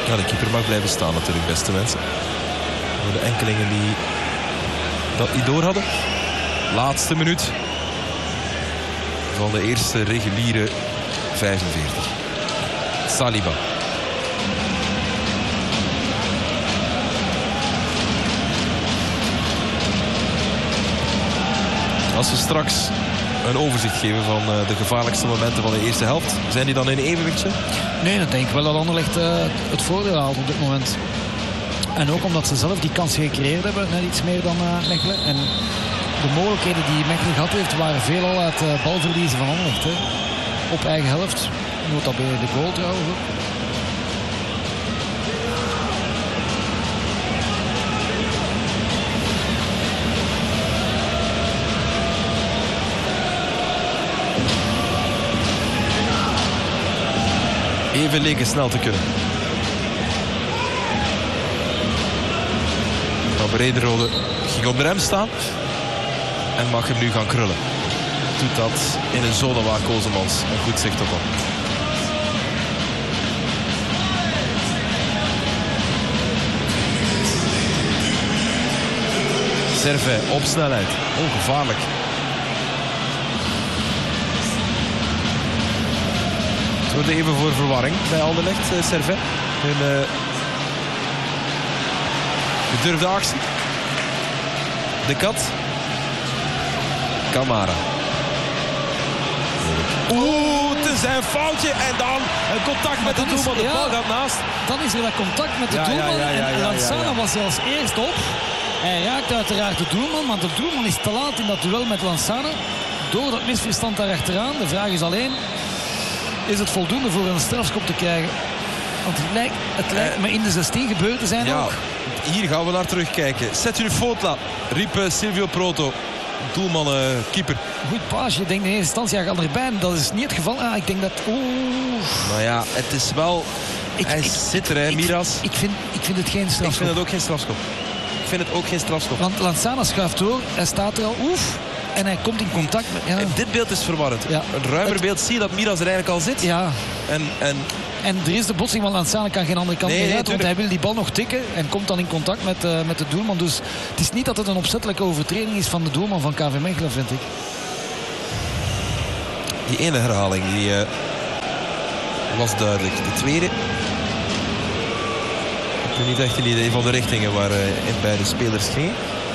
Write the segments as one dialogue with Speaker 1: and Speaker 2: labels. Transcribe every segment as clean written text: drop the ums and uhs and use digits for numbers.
Speaker 1: Ja, de keeper mag blijven staan natuurlijk, beste mensen. Voor de enkelingen die dat niet door hadden. Laatste minuut van de eerste reguliere 45. Saliba. Als we straks een overzicht geven van de gevaarlijkste momenten van de eerste helft, zijn die dan in evenwichtje?
Speaker 2: Nee, dan denk ik wel dat Anderlecht het voordeel haalt op dit moment. En ook omdat ze zelf die kansen gecreëerd hebben, net iets meer dan Mechelen. En de mogelijkheden die Mechelen gehad heeft, waren veelal uit balverliezen van Anderlecht. Hè. Op eigen helft. Nota bene de goal trouwens ook.
Speaker 1: Even leken snel te kunnen. Maar Brederode ging op de rem staan. En mag hem nu gaan krullen. Doet dat in een zone waar Kozemans een goed zicht op had. Servet op snelheid. Ongevaarlijk. Het wordt even voor verwarring bij Anderlecht. Servet. Hun gedurfde actie. De kat. Camara. Oeh, het is een foutje. En dan een contact met de doelman. De bal gaat naast.
Speaker 2: Dan is er dat contact met de doelman. En Lanzana was zelfs eerst op. Hij raakt uiteraard de doelman. Maar de doelman is te laat in dat duel met Lanzana. Door dat misverstand daar achteraan. De vraag is alleen... is het voldoende voor een strafschop te krijgen? Want het lijkt me in de 16 gebeurd te zijn ook.
Speaker 1: Hier gaan we naar terugkijken. Zet u Fotla, riep Silvio Proto. Doelman, keeper.
Speaker 2: Goed paasje. Ik denk in eerste instantie, hij gaat erbij. Dat is niet het geval. Ik denk dat...
Speaker 1: Nou ja, het is wel... Hij zit er, hè, Miras.
Speaker 2: Ik vind het geen strafschop.
Speaker 1: Ik vind het ook geen strafschop. Ik vind het ook geen strafschop.
Speaker 2: Want Lanzana schuift door. Hij staat er al. En hij komt in contact met... Ja.
Speaker 1: En dit beeld is verwarrend. Ja. Een ruimer beeld zie je dat Miras er eigenlijk al zit.
Speaker 2: Ja.
Speaker 1: En
Speaker 2: er is de botsing, want Lanzana kan geen andere kant meer uit. Want hij wil die bal nog tikken en komt dan in contact met de doelman. Dus het is niet dat het een opzettelijke overtreding is van de doelman van KV Mechelen, vind ik.
Speaker 1: Die ene herhaling die was duidelijk. De tweede... Ik heb niet echt een idee van de richtingen waar in beide spelers ging.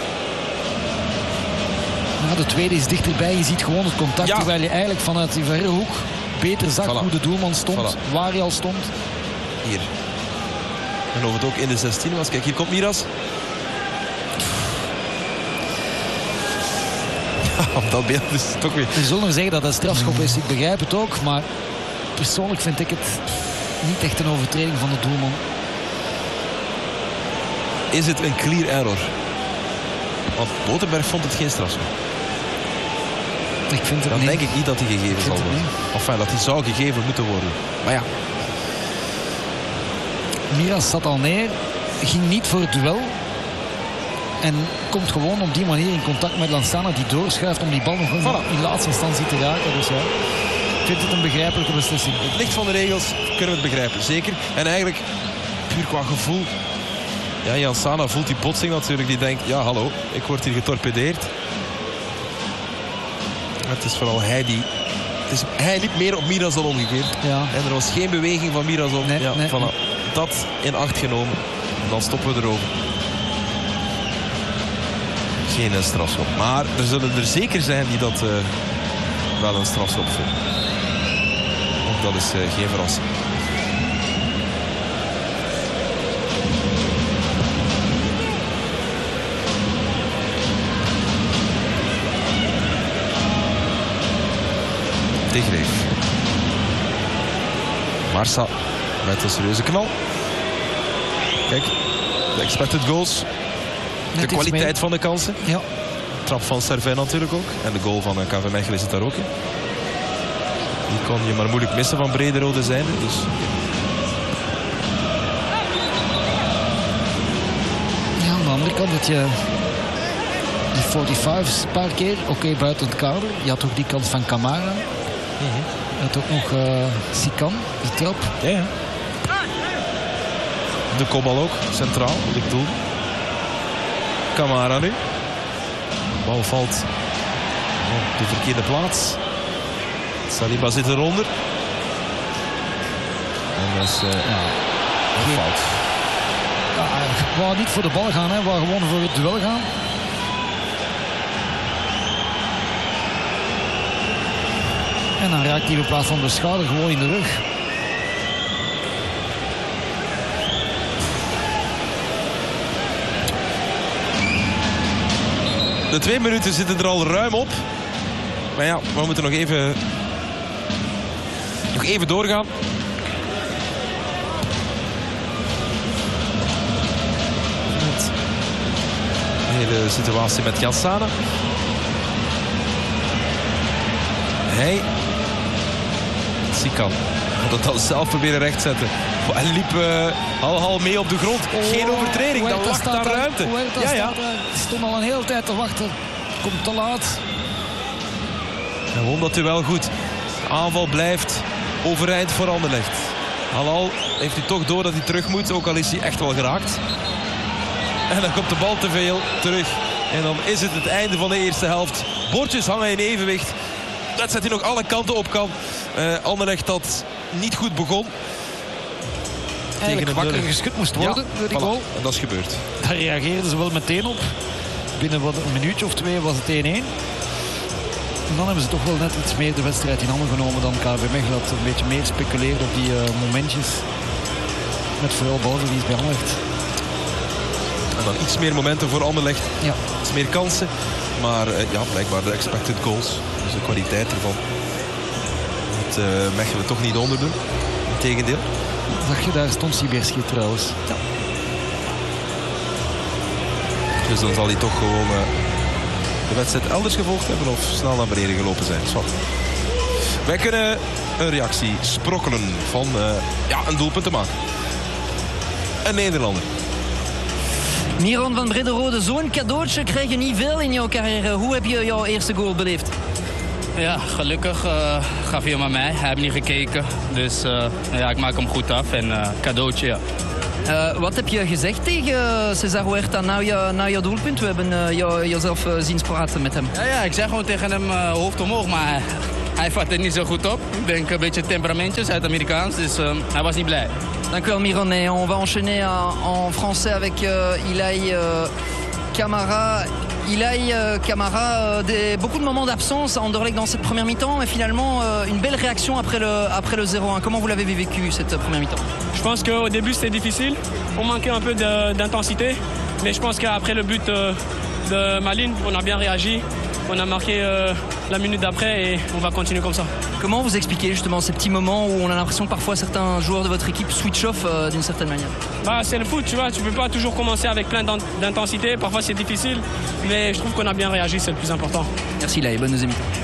Speaker 2: Ja, de tweede is dichterbij. Je ziet gewoon het contact terwijl je eigenlijk vanuit die verre hoek beter zag hoe de doelman stond, waar hij al stond.
Speaker 1: Hier. En of het ook in de 16 was. Kijk, hier komt Miras. Ja, op dat beeld is het toch weer...
Speaker 2: We zullen zeggen dat het strafschop is. Ik begrijp het ook, maar persoonlijk vind ik het niet echt een overtreding van de doelman.
Speaker 1: Is het een clear error? Want Botenberg vond het geen strafschop.
Speaker 2: Ik vind het
Speaker 1: dan
Speaker 2: niet.
Speaker 1: denk ik niet dat hij gegeven zal worden. Enfin, dat hij zou gegeven moeten worden. Maar ja.
Speaker 2: Miras zat al neer. Ging niet voor het duel. En komt gewoon op die manier in contact met Lanzana. Die doorschuift om die bal nog in laatste instantie te raken. Dus ja, ik vind het een begrijpelijke beslissing.
Speaker 1: Het licht van de regels kunnen we het begrijpen. Zeker. En eigenlijk puur qua gevoel. Ja, Lanzana voelt die botsing natuurlijk. Die denkt, ja hallo, ik word hier getorpedeerd. Het is vooral hij die... hij liep meer op Miras dan omgekeerd.
Speaker 2: Ja.
Speaker 1: En er was geen beweging van Miras om.
Speaker 2: Nee.
Speaker 1: Voilà. Dat in acht genomen. En dan stoppen we erover. Geen strafschop. Maar er zullen er zeker zijn die dat wel een strafschop vinden. Ook dat is geen verrassing. De Greef. Marsa met een serieuze knal. Kijk, de expected goals. De kwaliteit van de kansen.
Speaker 2: Ja.
Speaker 1: Trap van Servet natuurlijk ook. En de goal van KV Mechelen zit daar ook in. Die kon je maar moeilijk missen van Brederode zijn. Dus.
Speaker 2: Ja, aan de andere kant dat je... Die 45's een paar keer. Oké, buiten het kader. Je had ook die kant van Camara. Je had ook nog Sikan, die trap.
Speaker 1: Ja. De kopbal ook, centraal, op het doel. Camara nu. De bal valt op de verkeerde plaats. Saliba zit eronder. En dat is een fout.
Speaker 2: Ja, hij wou niet voor de bal gaan, hij wou gewoon voor het duel gaan. En dan raakt hij in plaats van de schouder gewoon in de rug.
Speaker 1: De 2 minuten zitten er al ruim op. Maar ja, we moeten nog even doorgaan. De hele situatie met Jassana. Hij kan dat dan zelf proberen rechtzetten. En liep al mee op de grond. Geen overtreding, dan lag daar ruimte.
Speaker 2: Ja. Stond al een hele tijd te wachten. Komt te laat.
Speaker 1: Hij won dat duel goed. De aanval blijft overeind voor Anderlecht. Halal heeft hij toch door dat hij terug moet. Ook al is hij echt wel geraakt. En dan komt de bal te veel terug. En dan is het einde van de eerste helft. Bordjes hangen in evenwicht. Dat zet hij nog alle kanten op kan. Anderlecht dat niet goed begon.
Speaker 2: Eigenlijk wakker geschud moest worden door die goal.
Speaker 1: En dat is gebeurd.
Speaker 2: Daar reageerden ze wel meteen op. Binnen een minuutje of 2 was het 1-1. En dan hebben ze toch wel net iets meer de wedstrijd in handen genomen dan KV Mechelen. Dat een beetje meer speculeerde op die momentjes. Met vooral balverlies bij Anderlecht.
Speaker 1: En dan iets meer momenten voor Anderlecht.
Speaker 2: Ja.
Speaker 1: Iets meer kansen. Maar blijkbaar de expected goals. Dus de kwaliteit ervan. Het Mechelen toch niet onderdoen. Integendeel.
Speaker 2: Zag je, daar stond Sibierski trouwens. Ja.
Speaker 1: Dus dan zal hij toch gewoon de wedstrijd elders gevolgd hebben of snel naar beneden gelopen zijn. Zwat. Wij kunnen een reactie sprokkelen van een doelpunt te maken. Een Nederlander.
Speaker 3: Miron van Brederode, zo'n cadeautje krijg je niet veel in jouw carrière. Hoe heb je jouw eerste goal beleefd?
Speaker 4: Ja, gelukkig gaf hij hem aan mij. Hij heeft niet gekeken. Dus ik maak hem goed af. En cadeautje, ja.
Speaker 3: Wat heb je gezegd tegen César Huerta na jouw doelpunt? We hebben jezelf zien praten met hem.
Speaker 4: Ja, ik zeg gewoon tegen hem hoofd omhoog. Maar hij vat het niet zo goed op. Ik denk een beetje temperamentjes, Zuid-Amerikaans. Dus hij was niet blij.
Speaker 3: Dank u wel, Miron. Et on va enchaîner en français avec Ilaï Camara. Ilaï Camara, beaucoup de moments d'absence à Anderlecht dans cette première mi-temps, mais finalement une belle réaction après le 0-1. Comment vous l'avez vécu cette première mi-temps?
Speaker 5: Je pense qu'au début c'était difficile, on manquait un peu d'intensité, mais je pense qu'après le but de Malines, on a bien réagi, on a marqué la minute d'après et on va continuer comme ça.
Speaker 3: Comment vous expliquez justement ces petits moments où on a l'impression que parfois certains joueurs de votre équipe switch off d'une certaine manière?
Speaker 5: C'est le foot, tu vois, tu peux pas toujours commencer avec plein d'intensité, parfois c'est difficile, mais je trouve qu'on a bien réagi, c'est le plus important.
Speaker 3: Merci Ilaï, bonne deuxième mi-temps.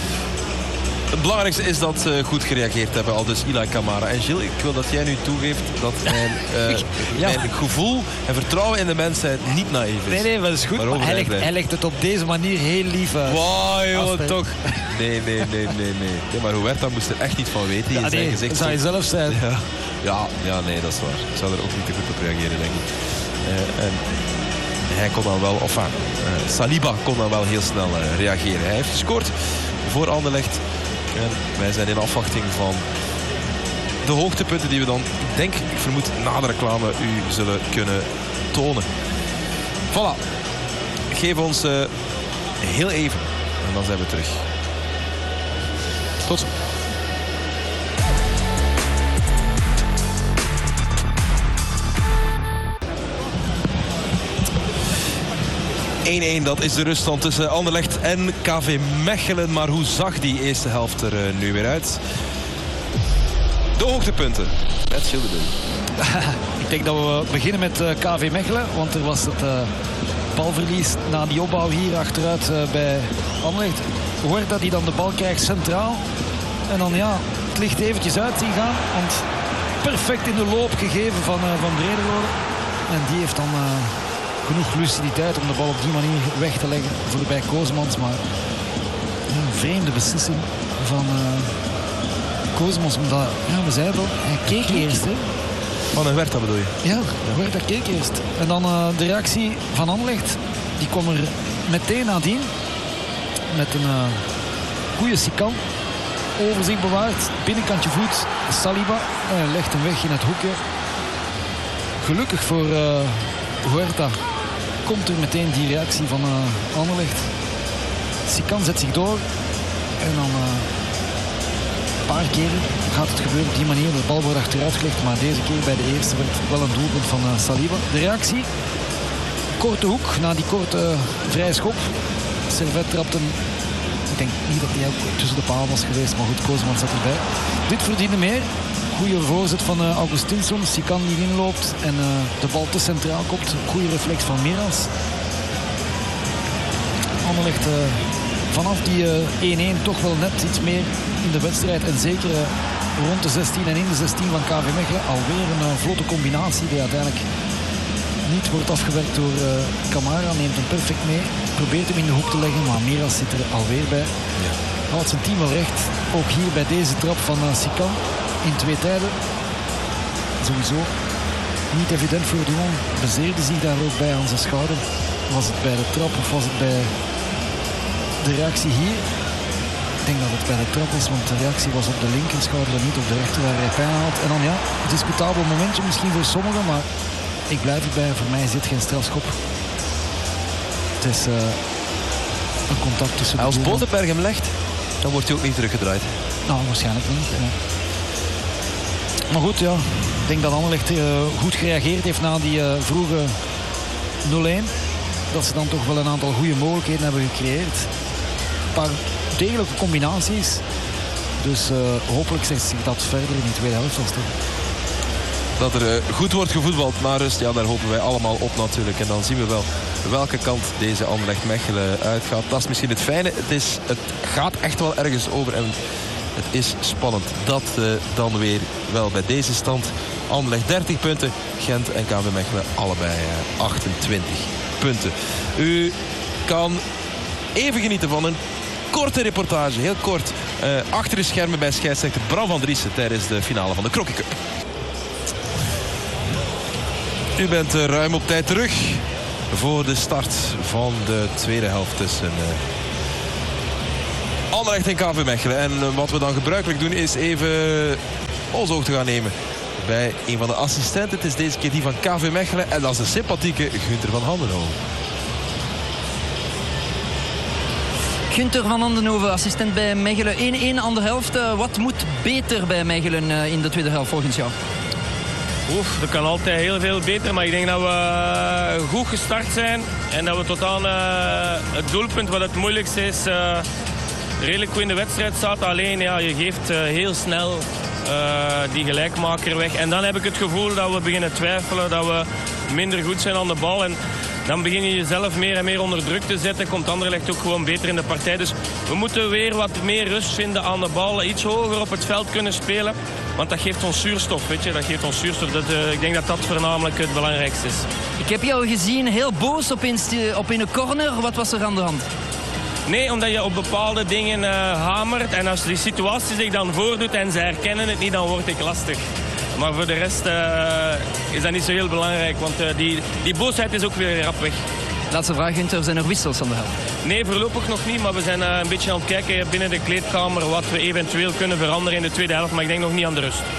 Speaker 1: Het belangrijkste is dat ze goed gereageerd hebben, al dus Ilaï Camara. En Gilles, ik wil dat jij nu toegeeft dat mijn gevoel en vertrouwen in de mensheid niet naïef is.
Speaker 2: Nee, dat is goed. Maar hij legt het op deze manier heel lief uit.
Speaker 1: Wauw, joh, toch. Nee. Maar Huerta moest er echt niet van weten.
Speaker 2: Ja, nee, dat zou je zelf zijn.
Speaker 1: Ja, nee, dat is waar. Ik zou er ook niet te goed op reageren, denk ik. En hij kon dan wel, Saliba kon dan wel heel snel reageren. Hij heeft gescoord voor Anderlecht. En wij zijn in afwachting van de hoogtepunten die we dan, ik vermoed, na de reclame u zullen kunnen tonen. Voilà. Geef ons heel even en dan zijn we terug. Tot zo. Dat is de ruststand tussen Anderlecht en KV Mechelen. Maar hoe zag die eerste helft er nu weer uit? De hoogtepunten met Gilles de Billy.
Speaker 2: Ik denk dat we beginnen met KV Mechelen. Want er was het balverlies na die opbouw hier achteruit bij Anderlecht. Huerta die dan de bal krijgt centraal. En dan het licht eventjes uit zien gaan. Want perfect in de loop gegeven van Brederode. En die heeft dan genoeg luciditeit om de bal op die manier weg te leggen voorbij Koosmans. Maar een vreemde beslissing van Koosmans. Omdat, we zeiden al, hij keek eerst. Hè.
Speaker 1: Van Huerta bedoel je?
Speaker 2: Ja, Huerta keek eerst. En dan de reactie van Anderlecht. Die kwam er meteen nadien. Met een goede Sikan. Over zich bewaard. Binnenkantje voet. Saliba legt hem weg in het hoekje. Gelukkig voor Huerta komt er meteen die reactie van Anderlecht. Sikan zet zich door. En dan een paar keren gaat het gebeuren op die manier. De bal wordt achteruit gelegd. Maar deze keer bij de eerste werd het wel een doelpunt van Saliba. De reactie. Korte hoek na die korte vrije schop. Servet trapt hem. Ik denk niet dat hij ook tussen de paal was geweest. Maar goed, Koosman zat erbij. Dit verdiende meer. Goede voorzet van Augustinsson. Sikan die inloopt en de bal te centraal komt. Goede reflex van Miras. Anderlecht vanaf die 1-1 toch wel net iets meer in de wedstrijd. En zeker rond de 16 en in de 16 van KV Mechelen. Alweer een vlotte combinatie die uiteindelijk niet wordt afgewerkt door Camara. Neemt hem perfect mee. Probeert hem in de hoek te leggen. Maar Miras zit er alweer bij.
Speaker 1: Ja.
Speaker 2: Houdt zijn team wel recht. Ook hier bij deze trap van Sikan. In 2 tijden. Sowieso niet evident voor Duon. Bezeerde zich daar ook bij aan zijn schouder. Was het bij de trap of was het bij de reactie hier? Ik denk dat het bij de trap is, want de reactie was op de linkerschouder en niet op de rechter waar hij pijn had. En dan ja, een discutabel momentje misschien voor sommigen, maar ik blijf erbij. Voor mij is dit geen strafschop. Het is een contact tussen de
Speaker 1: Als
Speaker 2: doelman.
Speaker 1: Botenberg hem legt, dan wordt hij ook niet teruggedraaid.
Speaker 2: Nou, waarschijnlijk niet. Ja. Maar goed, ja. Ik denk dat Anderlecht goed gereageerd heeft na die vroege 0-1. Dat ze dan toch wel een aantal goede mogelijkheden hebben gecreëerd. Een paar degelijke combinaties. Dus hopelijk zegt zich dat verder in die tweede helft.
Speaker 1: Dat er goed wordt gevoetbald na rust, ja, daar hopen wij allemaal op natuurlijk. En dan zien we wel welke kant deze Anderlecht-Mechelen uitgaat. Dat is misschien het fijne. Het gaat echt wel ergens over en het is spannend. Dat dan weer wel bij deze stand. Anderlecht 30 punten, Gent en KV Mechelen allebei 28 punten. U kan even genieten van een korte reportage, heel kort, achter de schermen bij scheidsrechter Bram van Driessen tijdens de finale van de Crocky Cup. U bent ruim op tijd terug voor de start van de tweede helft tussen Anderlecht en KV Mechelen. En wat we dan gebruikelijk doen is even ons oog te gaan nemen bij een van de assistenten. Het is deze keer die van KV Mechelen en dat is de sympathieke Gunther van Handenhoven.
Speaker 3: Gunther van Handenhoven, assistent bij Mechelen. 1-1 aan de helft. Wat moet beter bij Mechelen in de tweede helft volgens jou?
Speaker 6: Dat kan altijd heel veel beter, maar ik denk dat we goed gestart zijn en dat we tot aan het doelpunt, wat het moeilijkste is, redelijk goed in de wedstrijd staat. Alleen ja, je geeft heel snel die gelijkmaker weg. En dan heb ik het gevoel dat we beginnen twijfelen, dat we minder goed zijn aan de bal. En dan begin je jezelf meer en meer onder druk te zetten. Komt Anderlecht ook gewoon beter in de partij. Dus we moeten weer wat meer rust vinden aan de bal. Iets hoger op het veld kunnen spelen. Want dat geeft ons zuurstof, weet je. Dat geeft ons zuurstof. Ik denk dat dat voornamelijk het belangrijkste is.
Speaker 3: Ik heb jou gezien heel boos op in de corner. Wat was er aan de hand?
Speaker 6: Nee, omdat je op bepaalde dingen hamert. En als die situatie zich dan voordoet en ze herkennen het niet, dan word ik lastig. Maar voor de rest is dat niet zo heel belangrijk. Want die boosheid is ook weer rap weg.
Speaker 3: Laatste vraag, Gunther. Zijn er wissels aan de helft?
Speaker 6: Nee, voorlopig nog niet. Maar we zijn een beetje aan het kijken binnen de kleedkamer wat we eventueel kunnen veranderen in de tweede helft. Maar ik denk nog niet aan de rust.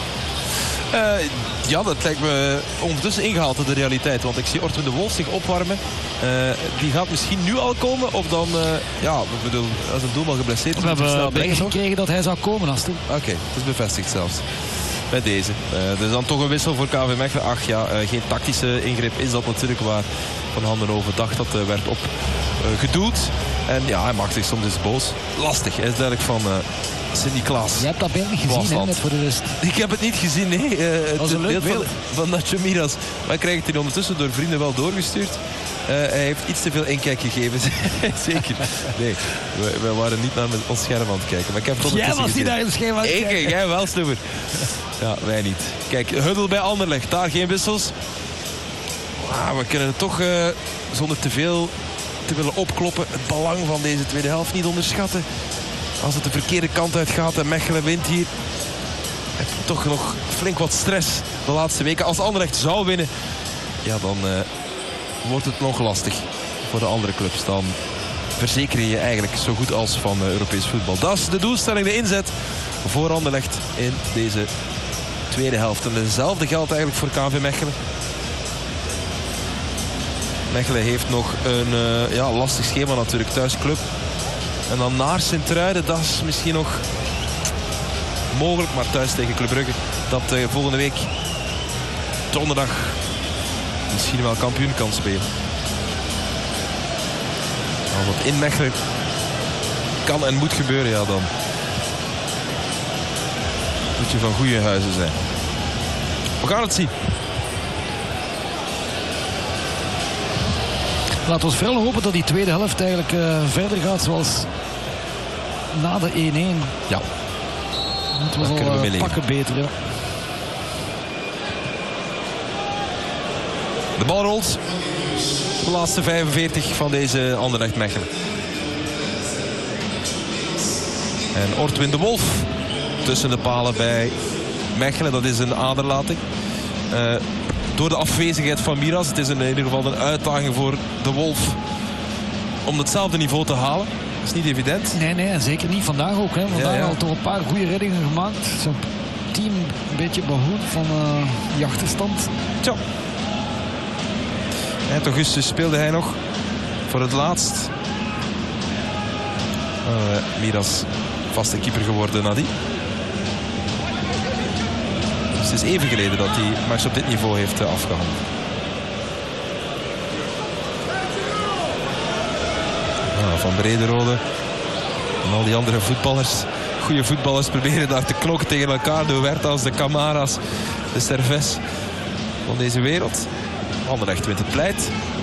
Speaker 1: Ja, dat lijkt me ondertussen ingehaald in de realiteit. Want ik zie Ortwin de Wolf zich opwarmen. Die gaat misschien nu al komen. Of dan, ik bedoel, als een doelman geblesseerd is.
Speaker 2: We hebben bericht gekregen dat hij zou komen, Aster.
Speaker 1: Oké, het is bevestigd zelfs. Bij deze. Dus dan toch een wissel voor KV Mechelen. Ach ja, geen tactische ingreep is dat natuurlijk waar Van Handenhoven dacht dat werd op gedoeld. En ja, hij maakt zich soms eens boos. Lastig, hij is duidelijk van Sint-Niklaas.
Speaker 2: Je hebt dat beeld niet gezien, hè, net voor de rust.
Speaker 1: Ik heb het niet gezien, nee.
Speaker 2: Dat is een leuk beeld.
Speaker 1: Van Nacho Miras. Maar hij krijgt het ondertussen door vrienden wel doorgestuurd. Hij heeft iets te veel inkijk gegeven. Zeker. Nee, wij waren niet naar ons scherm aan het kijken. Maar ik heb het
Speaker 2: Jij was niet naar het scherm aan het kijken.
Speaker 1: Jij wel, Snoeber. Ja, wij niet. Kijk, Huddel bij Anderlecht. Daar geen wissels. We kunnen het toch zonder te veel te willen opkloppen. Het belang van deze tweede helft niet onderschatten. Als het de verkeerde kant uit gaat en Mechelen wint hier. toch nog flink wat stress de laatste weken. Als Anderlecht zou winnen, ja, dan wordt het nog lastig voor de andere clubs. Dan verzeker je eigenlijk zo goed als van Europees voetbal. Dat is de doelstelling, de inzet voor Anderlecht in deze tweede helft. En hetzelfde geldt eigenlijk voor KV Mechelen. Mechelen heeft nog een lastig schema natuurlijk. Thuisclub. En dan naar Sint-Truiden. Dat is misschien nog mogelijk. Maar thuis tegen Club Brugge. Dat volgende week donderdag misschien wel kampioen kan spelen. Als dat in Mechelen kan en moet gebeuren, ja, dan moet je van goede huizen zijn. We gaan het zien.
Speaker 2: Laten we vooral hopen dat die tweede helft eigenlijk verder gaat zoals na de 1-1.
Speaker 1: Ja.
Speaker 2: Het was al pakken beter. Ja.
Speaker 1: De bal rolt. De laatste 45 van deze Anderlecht Mechelen. En Ortwin de Wolf tussen de palen bij Mechelen. Dat is een aderlating. Door de afwezigheid van Miras. Het is in ieder geval een uitdaging voor de Wolf om hetzelfde niveau te halen. Dat is niet evident.
Speaker 2: Nee, en zeker niet vandaag ook. Hè. Vandaag al toch een paar goede reddingen gemaakt. Zo'n team een beetje behoed van die achterstand.
Speaker 1: Tja. Eind augustus speelde hij nog voor het laatst. Miras vaste keeper geworden nadien. Dus het is even geleden dat hij match op dit niveau heeft afgehandeld. Van Brederode en al die andere voetballers, goede voetballers, proberen daar te klokken tegen elkaar. De Huertas, de Camaras, de Serves van deze wereld. Anderlecht wint het pleit.